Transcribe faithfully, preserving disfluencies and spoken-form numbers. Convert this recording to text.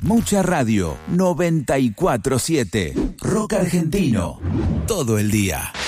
Mucha Radio noventa y cuatro siete. Rock argentino. Todo el día.